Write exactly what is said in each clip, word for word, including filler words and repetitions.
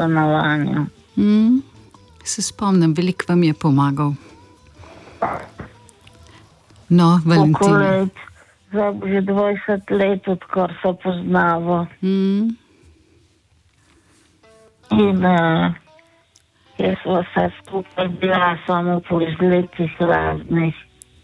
stanovanju. Mm, se spomnim, veliko vam je pomagal. No, Valentina. Za že dvajset let, odkar se poznamo. Mm. In uh, jaz sva se skupaj bila samo po izletih raznih.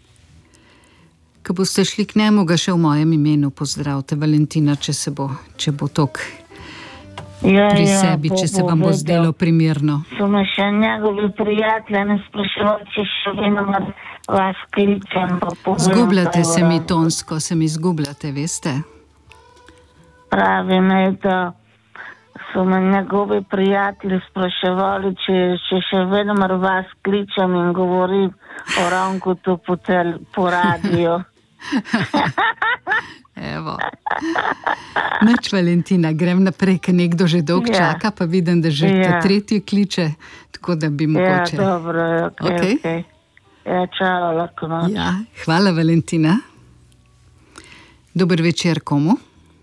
Ko boste šli k njemu, ga še v mojem imenu pozdravite, Valentina, če se bo, če bo tok ja, pri ja, sebi, če se vam bo zdelo primerno. So me še njegovi prijatelji ne spraševali, če še vedno vas kličem. Zgubljate se mi tonsko, se mi zgubljate, veste? Pravi me, da so me njegovi prijatelji spraševali, če, če še vedno vas kličem in govorim o Ranku tu po, tel, po radiju. Evo. Nič, Valentina, grem naprej, ker nekdo že dolg ja. čaka, pa vidim, da že ja. tretji kliče, tako da bi mogoče. Ja, dobro, ok, okay. ok. Ja, čau, lahko noč. Ja, hvala, Valentina. Dober večer komu?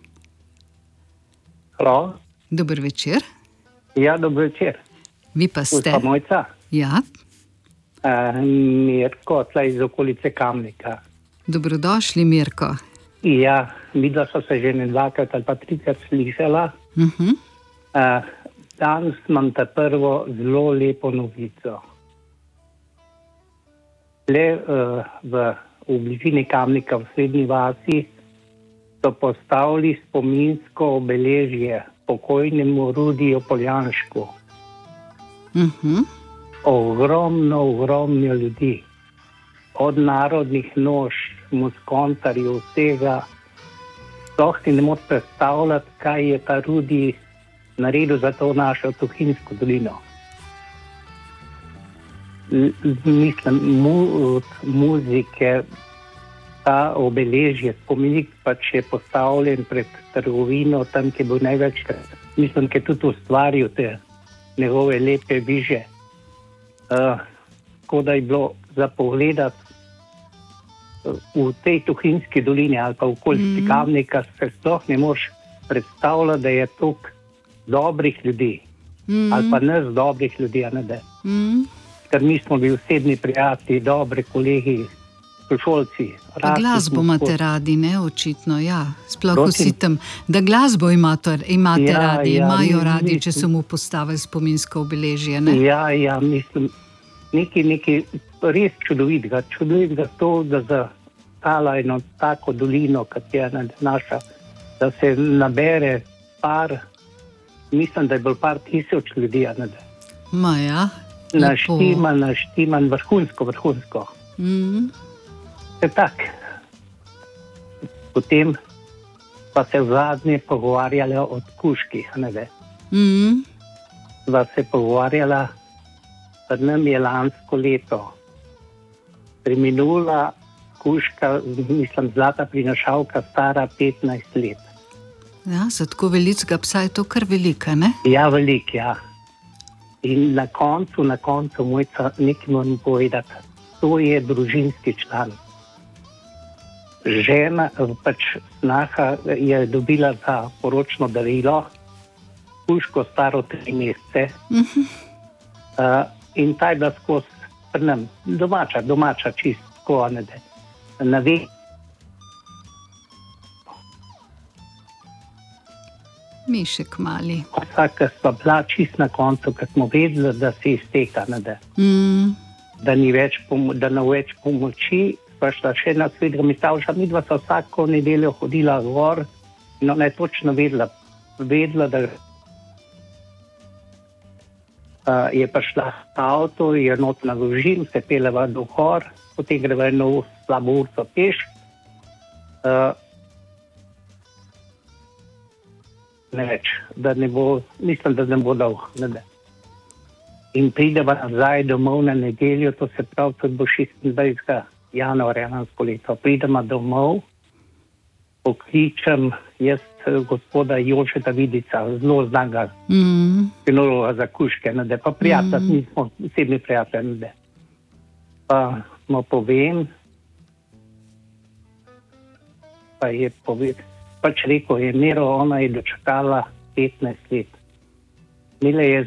Halo. Dober večer. Ja, dober večer. Vi pa ste? Gospa Mojca. Ja. Uh, Mirko, tlej iz okolice Kamnika. Dobrodošli, Mirko. Ja, videla so se že ne dvakrat ali pa trikrat slišala. Uh-huh. Uh, danes imam ta prvo zelo lepo novico. Le uh, v, v bližini Kamnika v Srednji vasi so postavili spominsko obeležje pokojnemu Rudiju Poljanšku. Uh-huh. Ogromno, ogromno ljudi. Od narodnih nož, muskontarjev, vsega. Sploh si ne moreš predstavljati, kaj je ta Rudi naredil za to našo Tuhinjsko dolino. L- mislim, mu- muzike, ta obeležje, spomenik pač je postavljen pred trgovino, tam, ki je bil največkrat. Mislim, ki je tudi ustvaril te njegove lepe viže. Uh, tako da je bilo za pogledati v tej Tuhinjski dolini ali pa v okolici mm. Kamnika, se sploh ne moreš predstavljati, da je toliko dobrih ljudi. Mm. Ali pa nas dobrih ljudi, a ne da. Mm. Ker mi smo bili osebni prijatelji, dobri kolegi, sošolci. Pa glasbo imate radi, ne, očitno, ja. Sploh vsi tam, da glasbo imate, imate ja, radi, ja, imajo radi, mislim, če so mu postavili spominsko obeležje, ne? Ja, ja, mislim, nekaj, nekaj res čudovitega, čudovitega to, da zatala eno tako dolino, kot je naša, da se nabere par, mislim, da je bilo par tisoč ljudi, a ne da. Ma ja, Naštiman, naštiman, vrhunsko, vrhunsko. Mm. Je tak. Potem pa se v zadnje pogovarjala o kuških, ne ve. Mm. Pa se pogovarjala, da nam je lansko leto preminula kuška, mislim, zlata prinašalka, stara petnajst let. Ja, za tako velikega psa je to kar velika, ne? Ja, velik, ja. In na koncu, na koncu, Mojca, nekaj moram povedati, to je družinski član. Žena, pač snaha je dobila za poročno darilo puško staro tri mesece. Uh-huh. Uh, in ta je bila skozi prnem, domača, domača čistko, ne da. Na ve. Mišek mali. Vsaka sva bila čist na koncu, ker smo vedeli, da se izteka, ne da. Mm. Da ni več, pomo- da ne več pomoči. Pa šla še na svetega Mistavša, midva sta vsako nedeljo hodila gor in ona je točno vedela, vedela, da uh, je prišla avto, je not naložil, se peleva do gor, potem greva eno slabo urco peš. Uh, ne več, da ne bo, mislim, da ne bo dolg, ne da. In prideva nazaj domov na nedeljo, to se pravi, to bo šestindvajsetega januarja lansko leto. Pridemo domov, pokličem jaz gospoda Jožeta Vidica, zelo znanga Mm. kinologa za kuške, ne da, pa prijatelj, Mm. mi smo osebni prijatelji, ne da. Pa mu povem, pa je povedal, pač rekel je, Miro, ona je dočakala petnajst let. Imela je